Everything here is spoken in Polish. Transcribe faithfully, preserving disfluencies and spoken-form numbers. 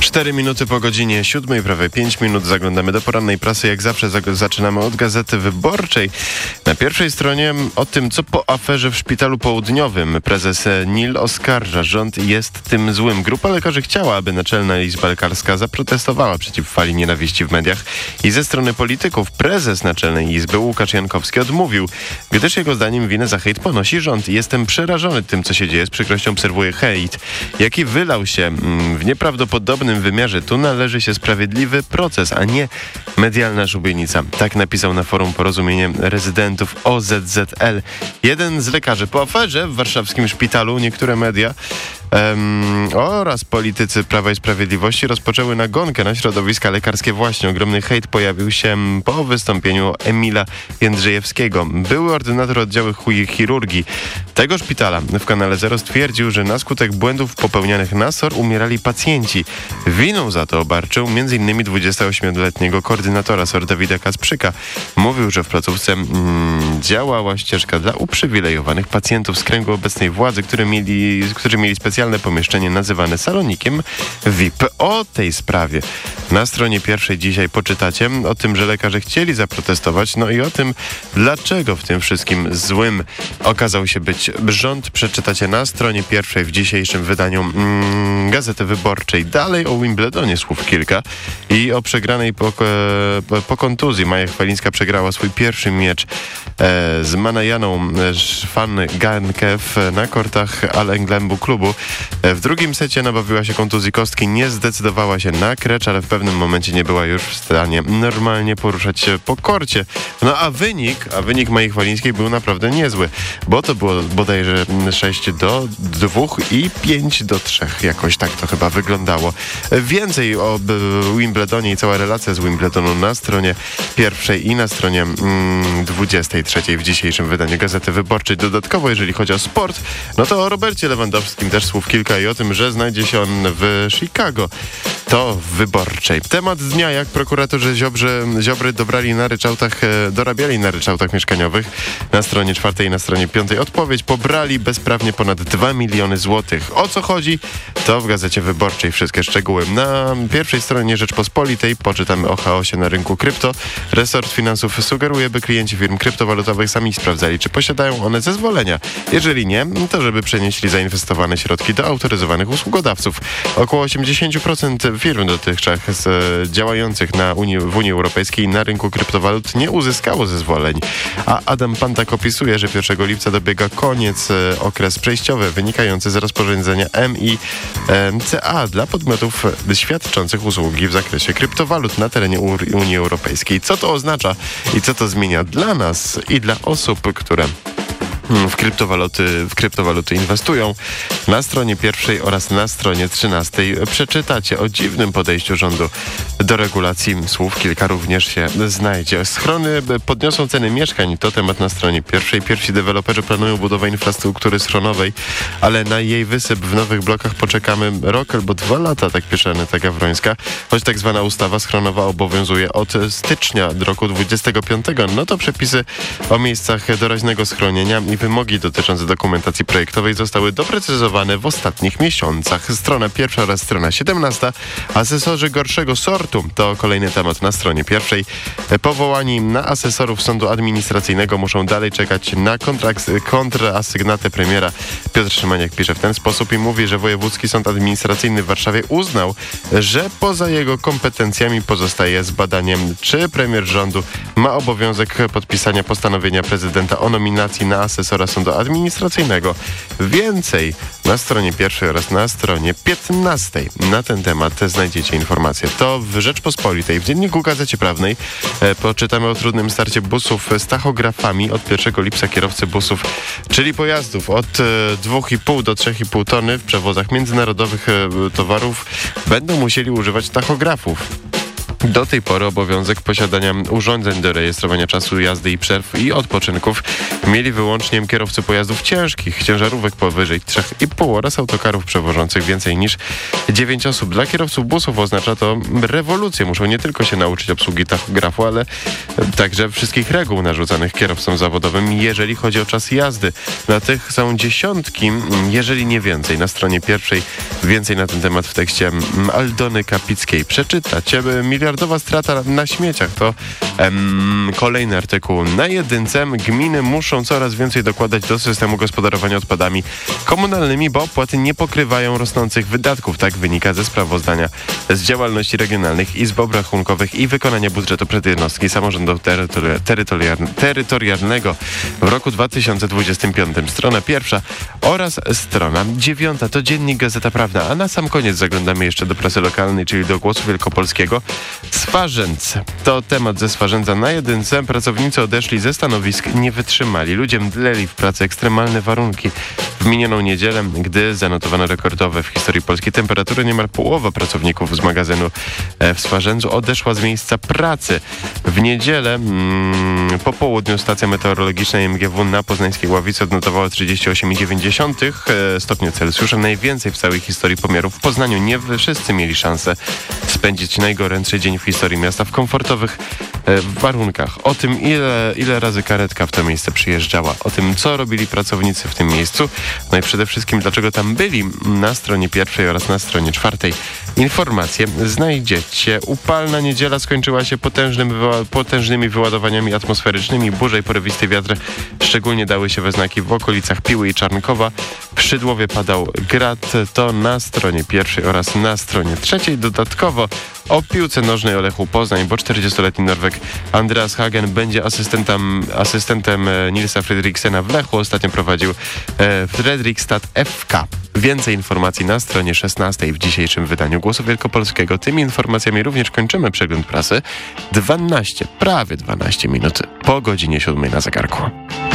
Cztery minuty po godzinie siódmej, prawie pięć minut, zaglądamy do porannej prasy. Jak zawsze zaczynamy od Gazety Wyborczej. Na pierwszej stronie o tym, co po aferze w Szpitalu Południowym. Prezes N I L oskarża, rząd jest tym złym. Grupa lekarzy chciała, aby Naczelna Izba Lekarska zaprotestowała przeciw fali nienawiści w mediach i ze strony polityków prezes Naczelnej Izby Łukasz Jankowski odmówił, gdyż jego zdaniem winę za hejt ponosi rząd. Jestem przerażony tym, co się dzieje. Z przykrością obserwuję hejt, jaki wylał się w nieprawdopodobnym wymiarze. Tu należy się sprawiedliwy proces, a nie medialna szubienica. Tak napisał na forum Porozumienie Rezydentów O Z Z L jeden z lekarzy. Po aferze w warszawskim szpitalu niektóre media Um, oraz politycy Prawa i Sprawiedliwości rozpoczęły nagonkę na środowiska lekarskie. Właśnie ogromny hejt pojawił się po wystąpieniu Emila Jędrzejewskiego. Były ordynator oddziału chirurgii tego szpitala w kanale Zero stwierdził, że na skutek błędów popełnianych na S O R umierali pacjenci. Winą za to obarczył między innymi dwudziestoośmioletniego koordynatora S O R Dawida Kasprzyka. Mówił, że w placówce mm, działała ścieżka dla uprzywilejowanych pacjentów z kręgu obecnej władzy, którzy mieli, którzy mieli specjalne specjalne pomieszczenie nazywane salonikiem V I P. O tej sprawie na stronie pierwszej dzisiaj poczytacie o tym, że lekarze chcieli zaprotestować, no i o tym, dlaczego w tym wszystkim złym okazał się być rząd. Przeczytacie na stronie pierwszej w dzisiejszym wydaniu mm, Gazety Wyborczej. Dalej o Wimbledonie słów kilka i o przegranej po, po, po kontuzji. Maja Chwalińska przegrała swój pierwszy mecz e, z Manajaną Van Garnkew na kortach Al Englembu klubu. W drugim secie nabawiła się kontuzji kostki, nie zdecydowała się na krecz, ale w pewnym momencie nie była już w stanie normalnie poruszać się po korcie. No a wynik, a wynik Mai Chwalińskiej był naprawdę niezły, bo to było bodajże sześć do dwóch i pięć do trzech. Jakoś tak to chyba wyglądało. Więcej o Wimbledonie i cała relacja z Wimbledonu na stronie pierwszej i na stronie mm, dwudziestej trzeciej w dzisiejszym wydaniu Gazety Wyborczej. Dodatkowo, jeżeli chodzi o sport, no to o Robercie Lewandowskim też słów kilka i o tym, że znajdzie się on w Chicago. To w Wyborczej. Temat dnia, jak prokuratorzy Ziobrze, Ziobry dobrali na ryczałtach, dorabiali na ryczałtach mieszkaniowych. Na stronie czwartej i na stronie piątej odpowiedź. Pobrali bezprawnie ponad dwa miliony złotych. O co chodzi? To w Gazecie Wyborczej wszystkie szczegóły. Na pierwszej stronie Rzeczpospolitej poczytamy o chaosie na rynku krypto. Resort Finansów sugeruje, by klienci firm kryptowalutowych sami sprawdzali, czy posiadają one zezwolenia. Jeżeli nie, to żeby przenieśli zainwestowane środki do autoryzowanych usługodawców. Około osiemdziesiąt procent firm dotychczas z, działających na Unii, w Unii Europejskiej na rynku kryptowalut nie uzyskało zezwoleń. A Adam Pantak opisuje, że pierwszego lipca dobiega koniec e, okres przejściowy wynikający z rozporządzenia M I C A dla podmiotów świadczących usługi w zakresie kryptowalut na terenie Unii Europejskiej. Co to oznacza i co to zmienia dla nas i dla osób, które w kryptowaluty, w kryptowaluty inwestują. Na stronie pierwszej oraz na stronie trzynastej przeczytacie o dziwnym podejściu rządu do regulacji. Słów kilka również się znajdzie. Schrony podniosą ceny mieszkań. To temat na stronie pierwszej. Pierwsi deweloperzy planują budowę infrastruktury schronowej, ale na jej wysyp w nowych blokach poczekamy rok albo dwa lata, tak pisze Aneta Gawrońska. Choć tak zwana ustawa schronowa obowiązuje od stycznia do roku dwudziestego piątego, no to przepisy o miejscach doraźnego schronienia i wymogi dotyczące dokumentacji projektowej zostały doprecyzowane w ostatnich miesiącach. Strona pierwsza oraz strona siedemnasta. Asesorzy gorszego sortu to kolejny temat na stronie pierwszej. Powołani na asesorów sądu administracyjnego muszą dalej czekać na kontrakt, kontrasygnatę premiera. Piotr Szymaniak pisze w ten sposób i mówi, że Wojewódzki Sąd Administracyjny w Warszawie uznał, że poza jego kompetencjami pozostaje z badaniem, czy premier rządu ma obowiązek podpisania postanowienia prezydenta o nominacji na asesora sądu administracyjnego. Więcej na stronie pierwszej oraz na stronie piętnastej na ten temat znajdziecie informacje. To w Rzeczpospolitej. W Dzienniku Gazecie Prawnej e, poczytamy o trudnym starcie busów z tachografami. Od pierwszego lipca kierowcy busów, czyli pojazdów od e, dwa i pół do trzy i pół tony w przewozach międzynarodowych e, towarów będą musieli używać tachografów. Do tej pory obowiązek posiadania urządzeń do rejestrowania czasu jazdy i przerw i odpoczynków mieli wyłącznie kierowcy pojazdów ciężkich, ciężarówek powyżej trzy i pół oraz autokarów przewożących więcej niż dziewięć osób. Dla kierowców busów oznacza to rewolucję. Muszą nie tylko się nauczyć obsługi tachografu, ale także wszystkich reguł narzucanych kierowcom zawodowym, jeżeli chodzi o czas jazdy. Na tych są dziesiątki, jeżeli nie więcej. Na stronie pierwszej więcej na ten temat w tekście Aldony Kapickiej. Przeczytacie. Miliardowa strata na śmieciach to em, kolejny artykuł. Na jedynce gminy muszą coraz więcej dokładać do systemu gospodarowania odpadami komunalnymi, bo opłaty nie pokrywają rosnących wydatków. Tak wynika ze sprawozdania z działalności regionalnych izb obrachunkowych i wykonania budżetu przez jednostki samorządu terytori- terytorialne- terytorialnego w roku dwa tysiące dwudziestym piątym. Strona pierwsza oraz strona dziewiąta to Dziennik Gazeta Prawna, a na sam koniec zaglądamy jeszcze do prasy lokalnej, czyli do Głosu Wielkopolskiego. Swarzędz. To temat ze Swarzędza na jedynce. Pracownicy odeszli ze stanowisk, nie wytrzymali. Ludzie mdleli w pracy, ekstremalne warunki. W minioną niedzielę, gdy zanotowano rekordowe w historii polskiej temperatury, niemal połowa pracowników z magazynu w Swarzędzu odeszła z miejsca pracy. W niedzielę mm, po południu stacja meteorologiczna M G W na poznańskiej Ławicy odnotowała trzydzieści osiem przecinek dziewięć stopnia Celsjusza. Najwięcej w całej historii pomiarów w Poznaniu. Nie wszyscy mieli szansę spędzić najgorętszy dzień w historii miasta w komfortowych e, warunkach. O tym, ile, ile razy karetka w to miejsce przyjeżdżała, o tym, co robili pracownicy w tym miejscu, no i przede wszystkim, dlaczego tam byli, na stronie pierwszej oraz na stronie czwartej. Informacje znajdziecie. Upalna niedziela skończyła się potężnym wyła- potężnymi wyładowaniami atmosferycznymi. Burze i porywisty wiatr szczególnie dały się we znaki w okolicach Piły i Czarnkowa. W Szydłowie padał grad. To na stronie pierwszej oraz na stronie trzeciej. Dodatkowo o piłce nożnej o Lechu Poznań, bo czterdziestoletni Norweg Andreas Hagen będzie asystentem, asystentem Nilsa Fredriksena w Lechu. Ostatnio prowadził e, Fredrikstad F K. Więcej informacji na stronie szesnastej w dzisiejszym wydaniu Głosu Wielkopolskiego. Tymi informacjami również kończymy przegląd prasy. dwanaście, prawie dwanaście minut po godzinie siódmej na zegarku.